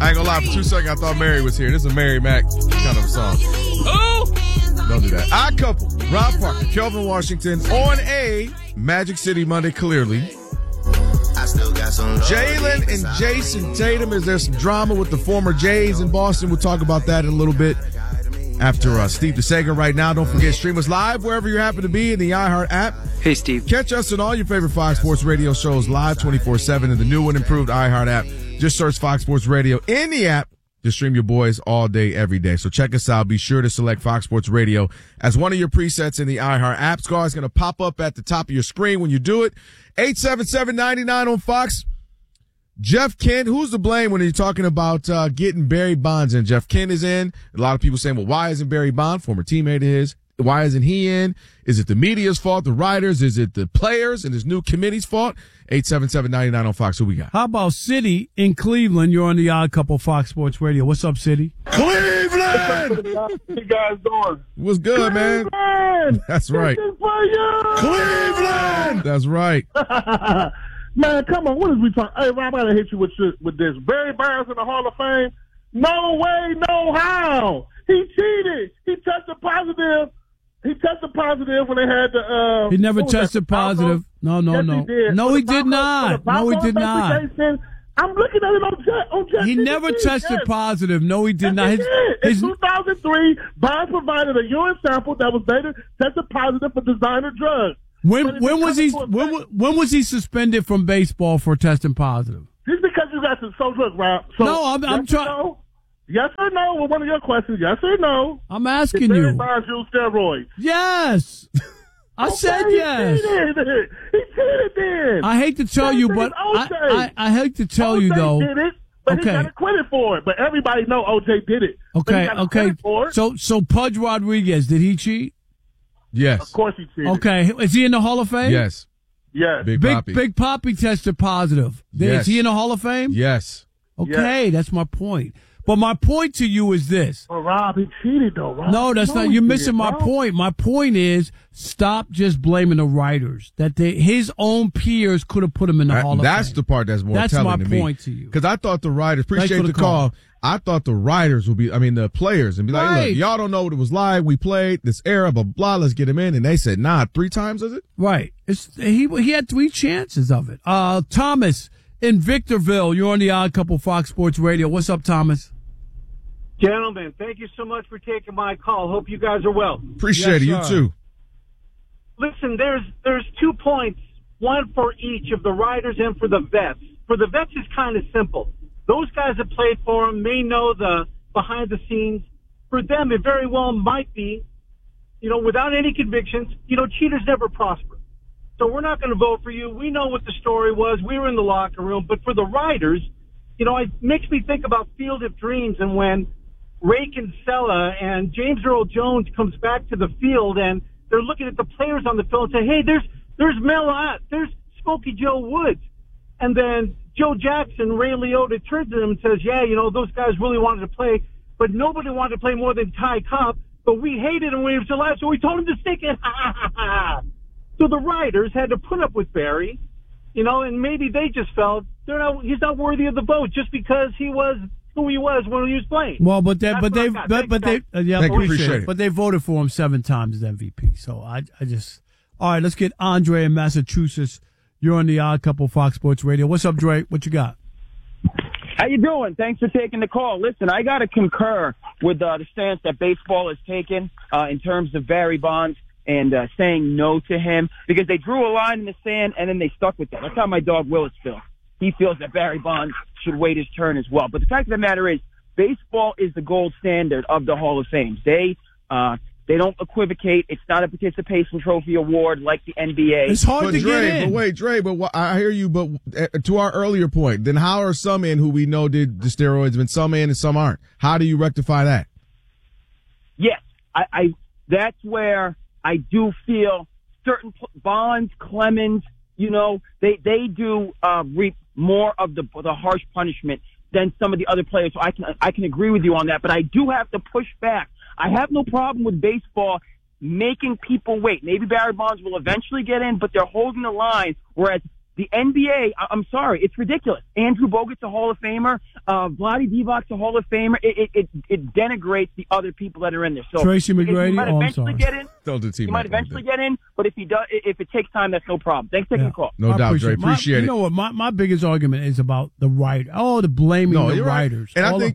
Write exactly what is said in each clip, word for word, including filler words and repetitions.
I ain't gonna lie, for two seconds I thought Mary was here. This is a Mary Mac kind of a song. Oh! Don't do that. Odd Couple, Rob Parker, Kelvin Washington on a Magic City Monday, clearly. Jalen and Jason Tatum, is there some drama with the former Jays in Boston? We'll talk about that in a little bit after uh, Steve DeSager. Right now, don't forget, stream us live wherever you happen to be in the iHeart app. Hey, Steve. Catch us on all your favorite Fox Sports Radio shows live twenty-four seven in the new and improved iHeart app. Just search Fox Sports Radio in the app to stream your boys all day, every day. So check us out. Be sure to select Fox Sports Radio as one of your presets in the iHeart app. Scar is going to pop up at the top of your screen when you do it. eight seven seven, nine nine on Fox. Jeff Kent, who's to blame when you're talking about uh, getting Barry Bonds in? Jeff Kent is in. A lot of people saying, well, why isn't Barry Bonds, former teammate of his, why isn't he in? Is it the media's fault, the writers? Is it the players and his new committee's fault? eight seven seven, nine nine on Fox. Who we got? How about City in Cleveland? You're on the Odd Couple Fox Sports Radio. What's up, City? Cleveland! How you guys doing? What's good, man? Cleveland! That's right. This is for you! Cleveland! That's right. Man, come on. What is we talking? Hey, Rob, I gotta hit you with this, with this. Barry Bonds in the Hall of Fame? No way, no how. He cheated. He tested positive. He tested positive when they had the. Uh, he never tested positive. No, no, yes, no. He did. No, for he the did Bronco, not. No, he did not. I'm looking at it on Jet. On Jet he T V. never tested yes. positive. No, he did yes, not. He His, did. In his, two thousand three, Bonds provided a urine sample that was later tested positive for designer drugs. when when was he when, when was he suspended from baseball for testing positive? Just because you got to. So look, Rob. So no, I'm, I'm trying. No? Yes or no? With one of your questions. Yes or no? I'm asking Did you. Barry Bonds use steroids? Yes. I okay, said yes. He cheated. He cheated then. I hate to tell you, but I, I, I hate to tell O J you though. Did it, but okay. he got acquitted for it. But everybody know O J did it. Okay, okay. So, so Pudge Rodriguez, did he cheat? Yes. Of course he cheated. Okay. Is he in the Hall of Fame? Yes. Yes. Big, Big Poppy. Big Poppy tested positive. Yes. Is he in the Hall of Fame? Yes. Okay, yes. That's my point. But my point to you is this. Well, Rob, he cheated, though, Rob. No, that's no, not. You're did, missing my Rob. point. My point is stop just blaming the writers. That they, his own peers could have put him in the That, Hall of that's Fame. the part that's more that's telling my to me. point to you. Because I thought the writers, appreciate Thanks the, for the call. call. I thought the writers would be, I mean, the players, and be like, Right. look, y'all don't know what it was like. We played this era, blah, blah, let's get him in. And they said, nah, three times, is it? Right. It's, he he had three chances of it. Uh, Thomas in Victorville, you're on the Odd Couple Fox Sports Radio. What's up, Thomas? Gentlemen, thank you so much for taking my call. Hope you guys are well. Appreciate Yes, it. sir. You too. Listen, there's there's two points, one for each of the riders and for the vets. For the vets, it's kind of simple. Those guys that played for them may know the behind the scenes. For them, it very well might be, you know, without any convictions, you know, cheaters never prosper. So we're not going to vote for you. We know what the story was. We were in the locker room. But for the riders, you know, it makes me think about Field of Dreams and when Ray Kinsella and James Earl Jones comes back to the field and they're looking at the players on the field and say, hey, there's there's Mel Ott, there's Smokey Joe Woods. And then Joe Jackson, Ray Liotta turns to them and says, yeah, you know, those guys really wanted to play, but nobody wanted to play more than Ty Cobb, but we hated him when he was alive, so we told him to stick it. So the writers had to put up with Barry, you know, and maybe they just felt they're not, he's not worthy of the vote just because he was who he was when he was playing. Well, but they, That's but what I they, got. but, Thanks, but they, guys. uh, yeah, Thank you. appreciate Appreciate it. it. But they voted for him seven times as M V P. So I, I just, all right, let's get Andre in Massachusetts. You're on the Odd Couple Fox Sports Radio. What's up, Dre? What you got? How you doing? Thanks for taking the call. Listen, I got to concur with uh, the stance that baseball has taken uh, in terms of Barry Bonds and uh, saying no to him because they drew a line in the sand and then they stuck with that. That's how my dog Willis feels. He feels that Barry Bonds should wait his turn as well. But the fact of the matter is, baseball is the gold standard of the Hall of Fame. They uh, they don't equivocate. It's not a participation trophy award like the N B A. It's hard But to Dre, get in. but wait, Dre, but what, I hear you, but uh, to our earlier point, then how are some in who we know did the steroids and some in and some aren't? How do you rectify that? Yes, I, I that's where I do feel certain Bonds, Clemens, you know, they they do uh, reap more of the the harsh punishment than some of the other players. So I can I can agree with you on that, but I do have to push back. I have no problem with baseball making people wait. Maybe Barry Bonds will eventually get in, but they're holding the line. Whereas The N B A, I- I'm sorry, it's ridiculous. Andrew Bogut's a Hall of Famer. Uh, Vlade Divac's a Hall of Famer. It, it, it, it denigrates the other people that are in there. So Tracy McGrady, he might oh, I'm eventually sorry. get in. Don't do team He might eventually get in, but if he does, if it takes time, that's no problem. Thanks for taking Yeah. the call. No I doubt, Dre. my- Appreciate you it. know what? My, my biggest argument is about the right. Oh, the blaming No, the you're right. writers. And I all, think-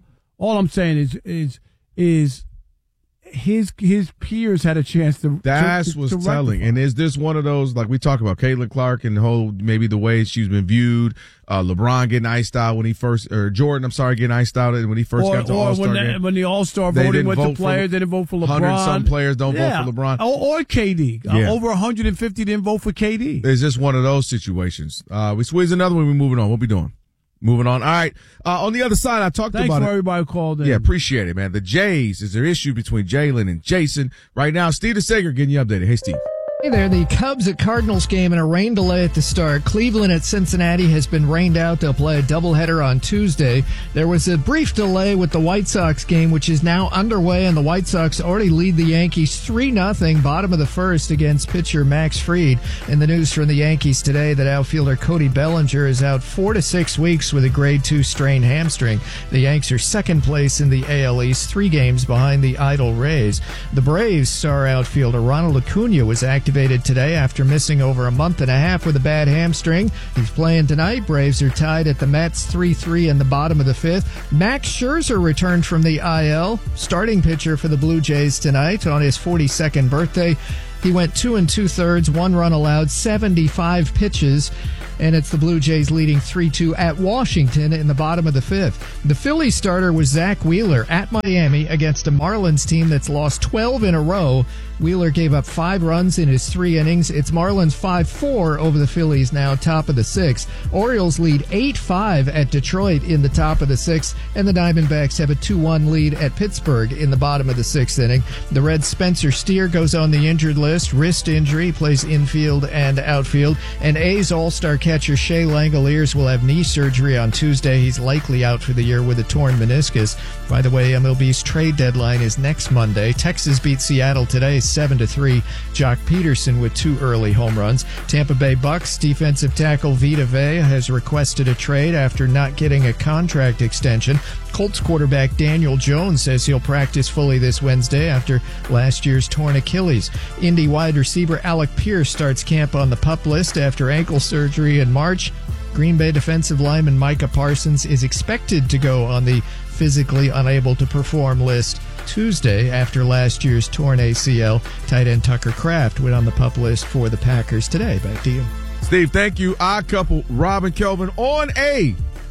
That's to, what's to telling. rectify. And is this one of those, like we talk about, Caitlin Clark and the whole, maybe the way she's been viewed, uh, LeBron getting iced out when he first, or Jordan, I'm sorry, getting iced out when he first or, got to or All-Star when, the, game. when the All Star They voting didn't went vote to for players, Le- they didn't vote for LeBron. one hundred some players don't yeah. vote for LeBron. Or, or K D. Uh, Yeah. over one hundred fifty didn't vote for K D. It's just one of those situations. Uh, we squeeze another one, we're moving on. What we doing? Moving on. All right. Uh, on the other side, I talked Thanks about for it. everybody who called in. Yeah, appreciate it, man. The Jays, is there issue between Jalen and Jason? Right now, Steve DeSager getting you updated. Hey, Steve. Hey there, the Cubs at Cardinals game and a rain delay at the start. Cleveland at Cincinnati has been rained out. They'll play a doubleheader on Tuesday. There was a brief delay with the White Sox game, which is now underway, and the White Sox already lead the Yankees three nothing, bottom of the first, against pitcher Max Fried. And the news from the Yankees today that outfielder Cody Bellinger is out four to six weeks with a grade two strained hamstring. The Yanks are second place in the A L East, three games behind the idle Rays. The Braves star outfielder Ronald Acuna was activated today after missing over a month and a half with a bad hamstring. He's playing tonight. Braves are tied at the Mets three three in the bottom of the fifth. Max Scherzer returned from the I L, starting pitcher for the Blue Jays tonight on his forty-second birthday. He went two and two thirds, one run allowed, seventy-five pitches, and it's the Blue Jays leading three two at Washington in the bottom of the fifth. The Phillies starter was Zach Wheeler at Miami against a Marlins team that's lost twelve in a row. Wheeler gave up five runs in his three innings. It's Marlins five four over the Phillies now, top of the sixth. Orioles lead eight five at Detroit in the top of the sixth, and the Diamondbacks have a two one lead at Pittsburgh in the bottom of the sixth inning. The Reds' Spencer Steer goes on the injured list, wrist injury, plays infield and outfield, and A's All-Star catcher Shea Langoliers will have knee surgery on Tuesday. He's likely out for the year with a torn meniscus. By the way, M L B's trade deadline is next Monday. Texas beat Seattle today seven to three. Jock Peterson with two early home runs. Tampa Bay Bucks defensive tackle Vita Vea has requested a trade after not getting a contract extension. Colts quarterback Daniel Jones says he'll practice fully this Wednesday after last year's torn Achilles. Indy wide receiver Alec Pierce starts camp on the PUP list after ankle surgery in March. Green Bay defensive lineman Micah Parsons is expected to go on the physically unable to perform list Tuesday after last year's torn A C L. Tight end Tucker Kraft went on the PUP list for the Packers today. Back to you. Steve, thank you. Odd couple, Rob and Kelvin on a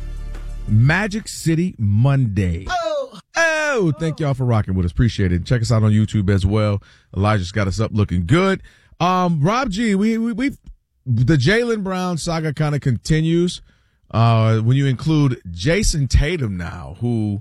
Magic City Monday. Oh, oh, thank y'all for rocking with us. Appreciate it. Check us out on YouTube as well. Elijah's got us up looking good. Um, Rob G, we, we, we, the Jaylen Brown saga kind of continues. Uh, when you include Jason Tatum now, who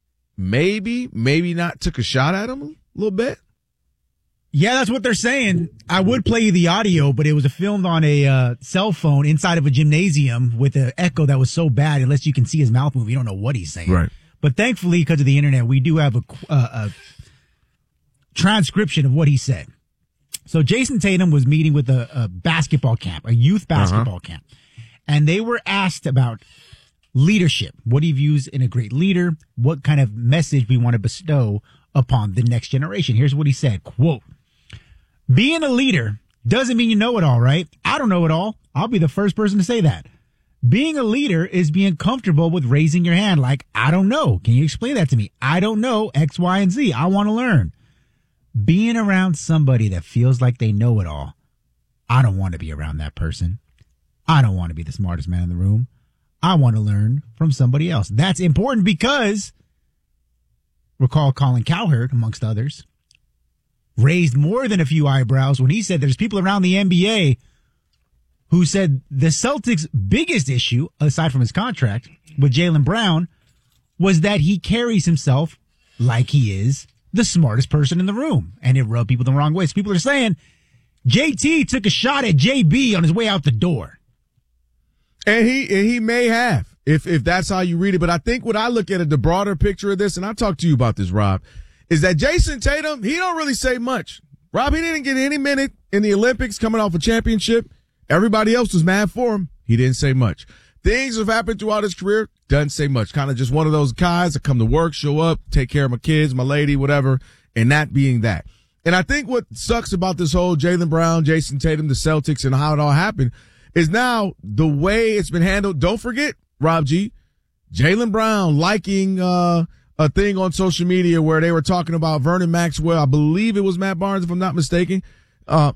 maybe, maybe not took a shot at him a little bit. Yeah, that's what they're saying. I would play you the audio, but it was filmed on a uh, cell phone inside of a gymnasium with an echo that was so bad, unless you can see his mouth move, you don't know what he's saying. Right. But thankfully, because of the internet, we do have a, uh, a transcription of what he said. So Jason Tatum was meeting with a, a basketball camp, a youth basketball uh-huh. camp, and they were asked about leadership, what he views in a great leader, what kind of message we want to bestow upon the next generation. Here's what he said, quote, "Being a leader doesn't mean you know it all, right? I don't know it all. I'll be the first person to say that. Being a leader is being comfortable with raising your hand like, I don't know. Can you explain that to me? I don't know X, Y, and Z. I want to learn. Being around somebody that feels like they know it all, I don't want to be around that person. I don't want to be the smartest man in the room. I want to learn from somebody else." That's important because, recall Colin Cowherd, amongst others, raised more than a few eyebrows when he said there's people around the N B A who said the Celtics' biggest issue, aside from his contract, with Jaylen Brown, was that he carries himself like he is the smartest person in the room. And it rubbed people the wrong way. So people are saying J T took a shot at J B on his way out the door. And he and he may have, if if that's how you read it. But I think what I look at it, the broader picture of this, and I talked to you about this, Rob, is that Jason Tatum, he don't really say much. Rob, he didn't get any minute in the Olympics coming off a championship. Everybody else was mad for him. He didn't say much. Things have happened throughout his career. Doesn't say much. Kind of just one of those guys that come to work, show up, take care of my kids, my lady, whatever, and that being that. And I think what sucks about this whole Jaylen Brown, Jason Tatum, the Celtics, and how it all happened is now the way it's been handled. Don't forget, Rob G, Jaylen Brown liking uh a thing on social media where they were talking about Vernon Maxwell. I believe it was Matt Barnes, if I'm not mistaken. Uh,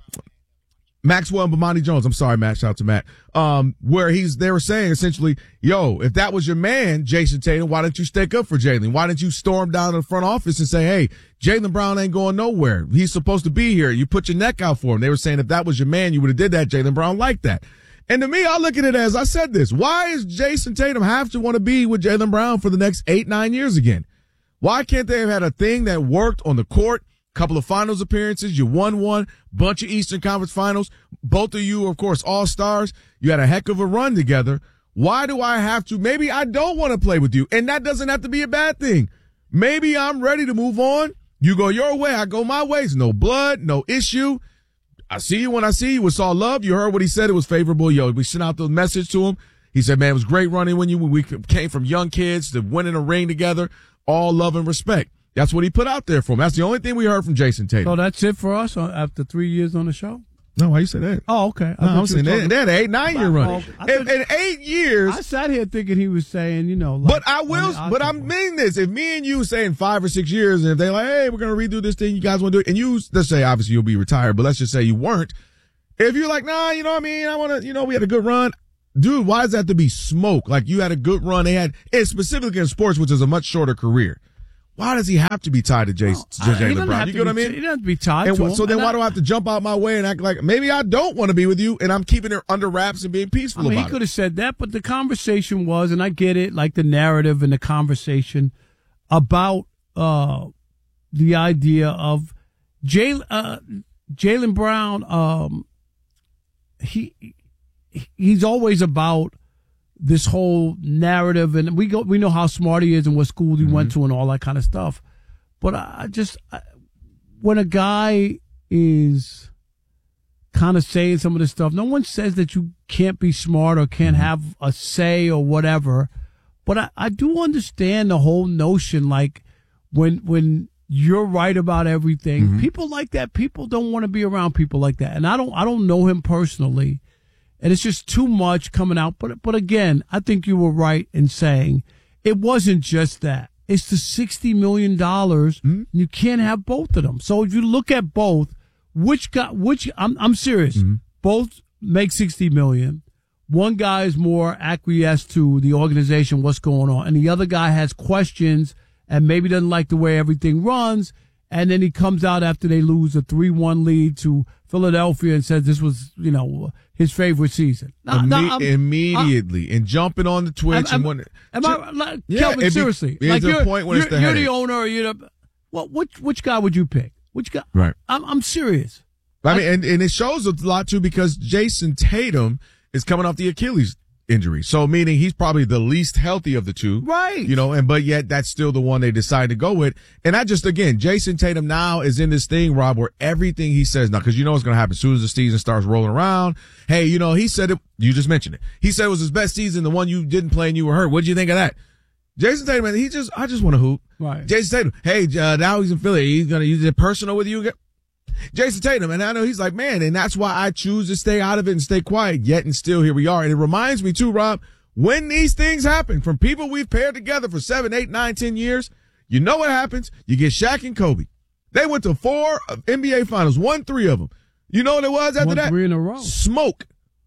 Maxwell and Bomani Jones. I'm sorry, Matt. Shout out to Matt. Um, where he's, they were saying essentially, yo, if that was your man, Jason Tatum, why didn't you stick up for Jaylen? Why didn't you storm down to the front office and say, hey, Jaylen Brown ain't going nowhere. He's supposed to be here. You put your neck out for him. They were saying if that was your man, you would have did that. Jaylen Brown liked that. And to me, I look at it as I said this. Why does Jason Tatum have to want to be with Jaylen Brown for the next eight, nine years again? Why can't they have had a thing that worked on the court? Couple of finals appearances. You won one, bunch of Eastern Conference finals. Both of you, of course, all stars. You had a heck of a run together. Why do I have to? Maybe I don't want to play with you. And that doesn't have to be a bad thing. Maybe I'm ready to move on. You go your way. I go my ways. No blood, no issue. I see you when I see you. It's all love. You heard what he said. It was favorable. Yo, we sent out the message to him. He said, man, it was great running when you, when we came from young kids to winning a ring together. All love and respect. That's what he put out there for him. That's the only thing we heard from Jason Tatum. So that's it for us after three years on the show? No, why you say that? Oh, okay. No, I'm saying they, they had an eight, nine year run. Oh, in, in eight years. I sat here thinking he was saying, you know. Like, but I will, but I mean this. If me and you say in five or six years, and if they're like, hey, we're going to redo this thing, you guys want to do it, and you, let's say obviously you'll be retired, but let's just say you weren't. If you're like, nah, you know what I mean? I want to, you know, we had a good run. Dude, why does that have to be smoke? Like you had a good run. They had, and specifically in sports, which is a much shorter career. Why does he have to be tied to Jason, well, Jaylen Brown? You get what I mean? He doesn't have to be tied and to wh- him. So then and why I, do I have to jump out my way and act like maybe I don't want to be with you and I'm keeping it under wraps and being peaceful I mean, about he could have said that, but the conversation was, and I get it, like the narrative and the conversation about uh, the idea of Jay, uh, Jaylen Brown. Um, he he's always about this whole narrative, and we go, we know how smart he is and what school he mm-hmm. went to and all that kind of stuff. But I just, I, when a guy is kind of saying some of this stuff, no one says that you can't be smart or can't mm-hmm. have a say or whatever. But I, I do understand the whole notion, like when, when you're right about everything, mm-hmm. people like that, people don't want to be around people like that. And I don't, I don't know him personally. And it's just too much coming out. But but again, I think you were right in saying it wasn't just that. It's the sixty million dollars. Mm-hmm. You can't have both of them. So if you look at both, which guy, which, I'm, I'm serious. Mm-hmm. Both make sixty million dollars. One guy is more acquiesced to the organization, what's going on. And the other guy has questions and maybe doesn't like the way everything runs. And then he comes out after they lose a three one lead to Philadelphia and says this was, you know, his favorite season. Now, Imme- now, immediately. I'm, and jumping on the Twitch. I'm, and when, am I, like, yeah, Kelvin, be, seriously. Like you're, a point when you're, it's the you're the owner. Or you're the, well, which, which guy would you pick? Which guy? Right. I'm, I'm serious. I mean, and, and it shows a lot, too, because Jason Tatum is coming off the Achilles injury. So meaning he's probably the least healthy of the two. Right. You know, and but yet that's still the one they decided to go with. And I just, again, Jason Tatum now is in this thing, Rob, where everything he says now, because you know what's going to happen as soon as the season starts rolling around. Hey, you know, he said it, you just mentioned it. He said it was his best season, the one you didn't play and you were hurt. What'd you think of that? Jason Tatum, man, he just, I just want to hoop. Right. Jason Tatum, hey, uh, now he's in Philly. He's going to use it personal with you. Jason Tatum, and I know he's like, man, and that's why I choose to stay out of it and stay quiet, yet and still here we are. And it reminds me too, Rob, when these things happen from people we've paired together for seven, eight, nine, ten years, you know what happens? You get Shaq and Kobe. They went to four N B A finals, won three of them. You know what it was after won that? Three in a row. Smoke.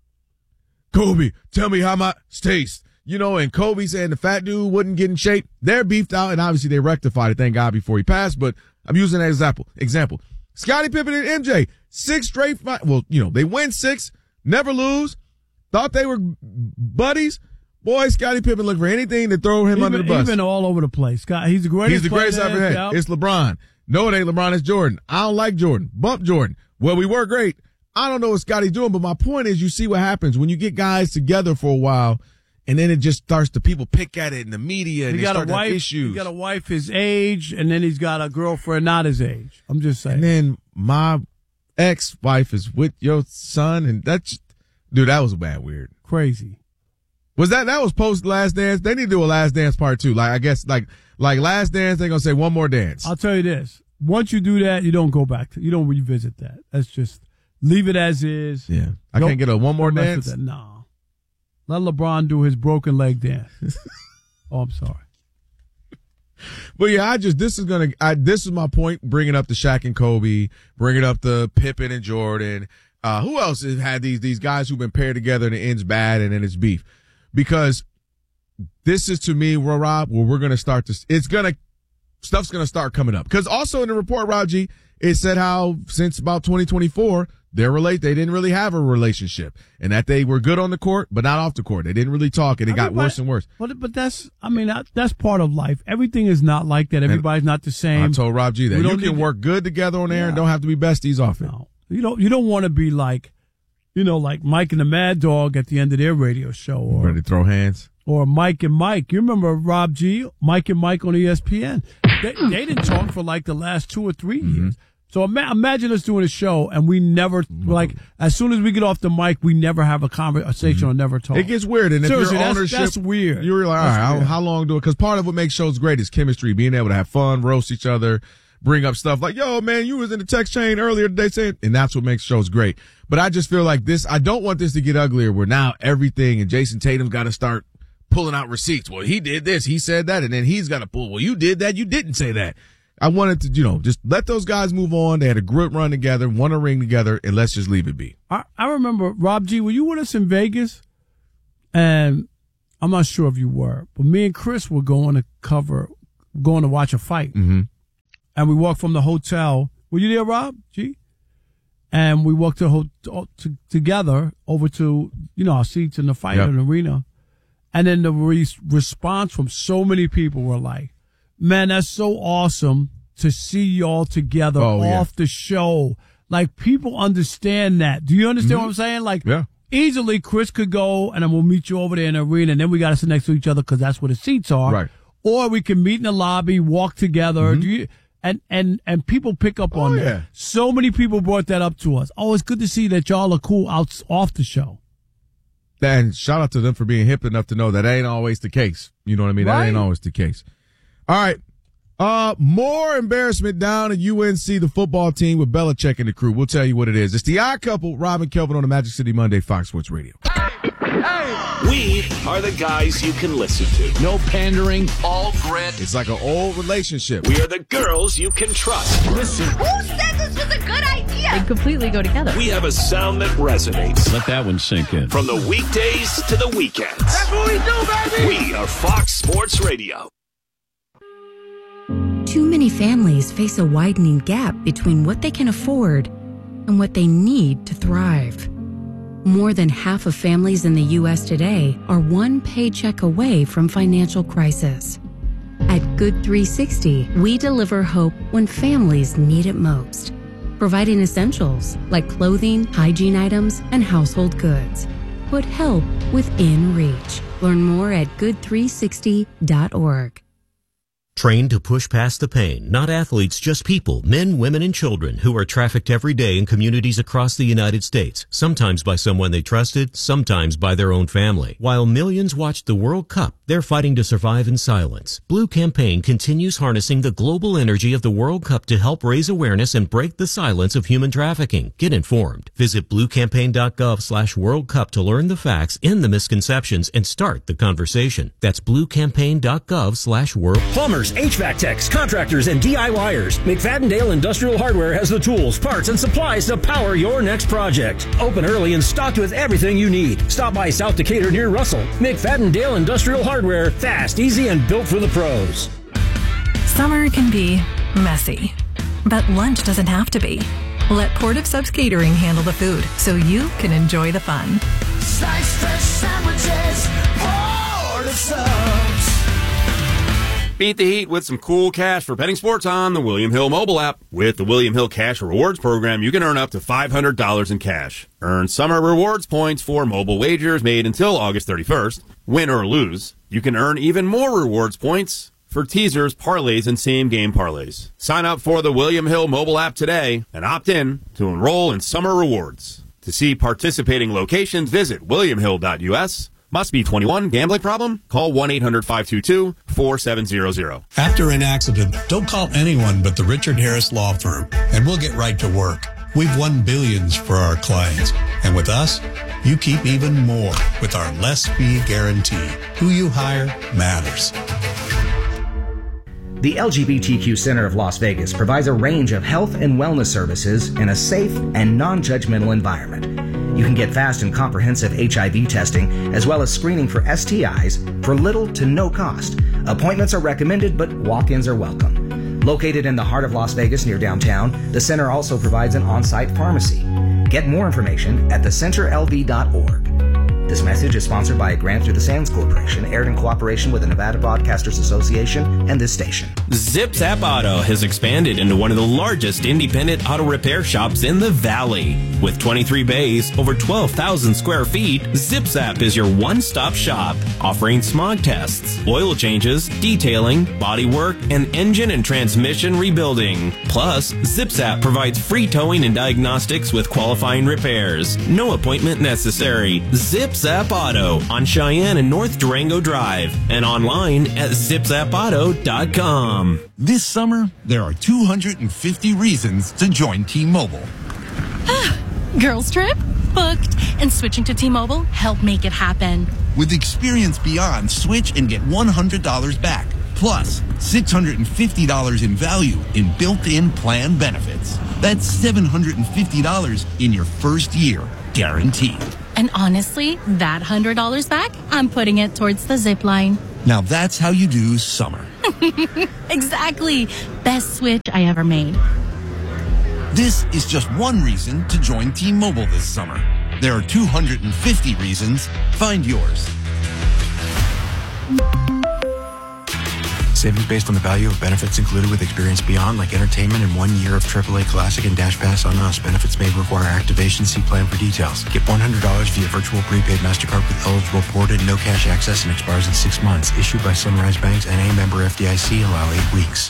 Kobe, tell me how my taste. You know, and Kobe saying the fat dude wouldn't get in shape. They're beefed out, and obviously they rectified it, thank God, before he passed. But I'm using that example. Example. Scottie Pippen and M J, six straight fight. Well, you know, they win six, never lose. Thought they were buddies. Boy, Scottie Pippen looked for anything to throw him even, under the bus. He's been all over the place. Scott, he's the greatest. He's the greatest I've ever had. Yep. It's LeBron. No, it ain't LeBron. It's Jordan. I don't like Jordan. Bump Jordan. Well, we were great. I don't know what Scottie doing, but my point is, you see what happens when you get guys together for a while, and then it just starts to people pick at it in the media, and he they got start a to have wife. issues. He got a wife his age, and then he's got a girlfriend not his age. I'm just saying. And then my ex-wife is with your son, and that's, dude, that was bad weird. Crazy. Was that that was post Last Dance? They need to do a Last Dance part two. Like I guess like like Last Dance, they're gonna say one more dance. I'll tell you this: once you do that, you don't go back to, you don't revisit that. That's just leave it as is. Yeah, I Don't- can't get a one more don't mess with dance. that. No, let LeBron do his broken leg dance. Oh, I'm sorry. But yeah, I just this is gonna I, this is my point. Bringing up the Shaq and Kobe, bringing up the Pippen and Jordan. Uh, who else has had these these guys who've been paired together and it ends bad and then it's beef? Because this is to me, where Rob, where we're gonna start to. It's gonna stuff's gonna start coming up. Because also in the report, Rob G, it said how since about twenty twenty-four. They're relate. They didn't really have a relationship, and that they were good on the court, but not off the court. They didn't really talk, and it I got mean, worse but- and worse. But but that's I mean that, that's part of life. Everything is not like that. Everybody's not the same. I told Rob G that We you don't can need to- work good together on air Yeah. and don't have to be besties off it. No, you don't. You don't want to be like, you know, like Mike and the Mad Dog at the end of their radio show, or Ready to throw hands? or Mike and Mike. You remember Rob G, Mike and Mike on E S P N? They, they didn't talk for like the last two or three Mm-hmm. years. So ima- imagine us doing a show and we never, like, as soon as we get off the mic, we never have a conversation or never talk. It gets weird, and if Seriously, your that's- ownership, that's weird. You're like, all That's right, how, weird. how long do it? Because part of what makes shows great is chemistry, being able to have fun, roast each other, bring up stuff like, yo, man, you was in the text chain earlier today saying, and that's what makes shows great. But I just feel like this, I don't want this to get uglier where now everything and Jason Tatum's got to start pulling out receipts. Well, he did this, he said that, and then he's got to pull, well, you did that, you didn't say that. I wanted to, you know, just let those guys move on. They had a good run together, won a ring together, and let's just leave it be. I, I remember, Rob G, were you with us in Vegas? And I'm not sure if you were, but me and Chris were going to cover, going to watch a fight. Mm-hmm. And we walked from the hotel. Were you there, Rob G? And we walked to, ho- to together over to, you know, our seats in the fight Yep. in the arena. And then the re- response from so many people were like, man, that's so awesome to see y'all together Oh, yeah. off the show. Like, people understand that. Do you understand what I'm saying? Like, Yeah. easily Chris could go and then we'll meet you over there in the arena and then we got to sit next to each other because that's where the seats are. Right. Or we can meet in the lobby, walk together. Mm-hmm. Do you, and, and, and people pick up Oh, on yeah. that. So many people brought that up to us. Oh, it's good to see that y'all are cool out off the show. And shout out to them for being hip enough to know that ain't always the case. You know what I mean? That Right. ain't always the case. All right. Uh, more embarrassment down at U N C, the football team with Belichick and the crew. We'll tell you what it is. It's the Odd Couple, Rob and Kelvin on the Magic City Monday, Fox Sports Radio. We are the guys you can listen to. No pandering, all grit. It's like an old relationship. We are the girls you can trust. Listen. Who said this was a good idea? They completely go together. We have a sound that resonates. Let that one sink in. From the weekdays to the weekends. That's what we do, baby! We are Fox Sports Radio. Too many families face a widening gap between what they can afford and what they need to thrive. More than half of families in the U S today are one paycheck away from financial crisis. At Good three sixty, we deliver hope when families need it most, providing essentials like clothing, hygiene items, and household goods. Put help within reach. Learn more at good three sixty dot org. Trained to push past the pain, not athletes, just people, men, women, and children who are trafficked every day in communities across the United States, sometimes by someone they trusted, sometimes by their own family. While millions watch the World Cup, they're fighting to survive in silence. Blue Campaign continues harnessing the global energy of the World Cup to help raise awareness and break the silence of human trafficking. Get informed. Visit bluecampaign.gov slash World Cup to learn the facts, end the misconceptions, and start the conversation. That's bluecampaign.gov slash World Plumbers, H V A C techs, contractors, and D I Y ers. McFadden-Dale Industrial Hardware has the tools, parts, and supplies to power your next project. Open early and stocked with everything you need. Stop by South Decatur near Russell. McFadden-Dale Industrial Hardware. Fast, easy, and built for the pros. Summer can be messy, but lunch doesn't have to be. Let Port of Subs Catering handle the food so you can enjoy the fun. Sliced fresh sandwiches, Port of Subs. Beat the heat with some cool cash for betting sports on the William Hill mobile app. With the William Hill Cash Rewards program, you can earn up to five hundred dollars in cash. Earn summer rewards points for mobile wagers made until August thirty-first. Win or lose, you can earn even more rewards points for teasers, parlays, and same-game parlays. Sign up for the William Hill mobile app today and opt in to enroll in summer rewards. To see participating locations, visit william hill dot u s. Must be twenty-one. Gambling problem? Call one eight hundred five two two four seven zero zero. After an accident, don't call anyone but the Richard Harris Law Firm, and we'll get right to work. We've won billions for our clients. And with us, you keep even more with our less fee guarantee. Who you hire matters. The L G B T Q Center of Las Vegas provides a range of health and wellness services in a safe and non-judgmental environment. You can get fast and comprehensive H I V testing as well as screening for S T Is for little to no cost. Appointments are recommended, but walk-ins are welcome. Located in the heart of Las Vegas near downtown, the center also provides an on-site pharmacy. Get more information at the center l v dot org. This message is sponsored by a grant through the Sands Corporation, aired in cooperation with the Nevada Broadcasters Association and this station. Zip Zap Auto has expanded into one of the largest independent auto repair shops in the Valley. With twenty-three bays, over twelve thousand square feet, Zip Zap is your one-stop shop, offering smog tests, oil changes, detailing, body work, and engine and transmission rebuilding. Plus, Zip Zap provides free towing and diagnostics with qualifying repairs. No appointment necessary. Zip Zap Auto on Cheyenne and North Durango Drive and online at zip zap auto dot com. This summer, there are two hundred fifty reasons to join T-Mobile. Girls trip? Booked. And switching to T-Mobile helped make it happen. With Experience Beyond, switch and get one hundred dollars back. Plus, six hundred fifty dollars in value in built-in plan benefits. That's seven hundred fifty dollars in your first year, guaranteed. And honestly, that one hundred dollars back, I'm putting it towards the zip line. Now that's how you do summer. Exactly. Best switch I ever made. This is just one reason to join T-Mobile this summer. There are two hundred fifty reasons. Find yours. Savings based on the value of benefits included with Experience Beyond, like entertainment and one year of triple A Classic and Dash Pass on us. Benefits may require activation. See plan for details. Get one hundred dollars via virtual prepaid MasterCard with eligible ported, no cash access, and expires in six months. Issued by Sunrise Banks and a member F D I C. Allow eight weeks.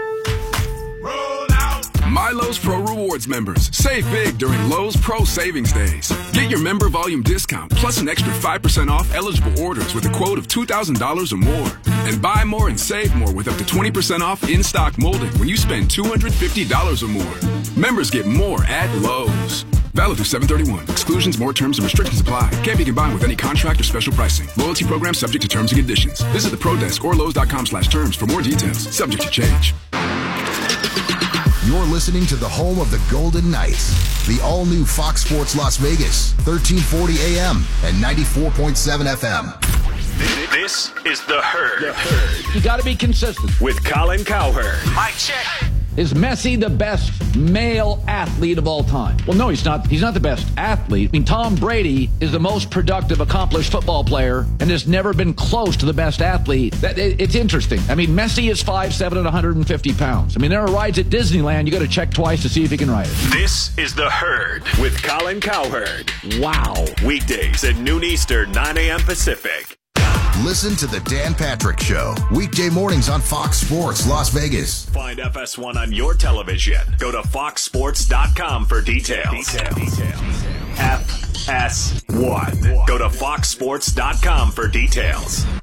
MyLowe's Pro Rewards members. Save big during Lowe's Pro Savings Days. Get your member volume discount plus an extra five percent off eligible orders with a quote of two thousand dollars or more. And buy more and save more with up to twenty percent off in-stock molding when you spend two hundred fifty dollars or more. Members get more at Lowe's. Valid through seven thirty-one. Exclusions, more terms, and restrictions apply. Can't be combined with any contract or special pricing. Loyalty program subject to terms and conditions. Visit the Pro Desk or Lowe's.com slash terms for more details. Subject to change. You're listening to the home of the Golden Knights, the all-new Fox Sports Las Vegas, thirteen forty A M and ninety-four point seven F M. This is The Herd. The Herd. You got to be consistent. With Colin Cowherd. Mike check. Is Messi the best male athlete of all time? Well, no, he's not. He's not the best athlete. I mean, Tom Brady is the most productive, accomplished football player and has never been close to the best athlete. That, it, it's interesting. I mean, Messi is five seven and one hundred fifty pounds. I mean, there are rides at Disneyland you got to check twice to see if he can ride it. This is The Herd with Colin Cowherd. Wow. Weekdays at noon Eastern, nine A M Pacific. Listen to the Dan Patrick Show, weekday mornings on Fox Sports Las Vegas. Find F S one on your television. Go to fox sports dot com for details. Detail. Detail. F S one. Go to fox sports dot com for details.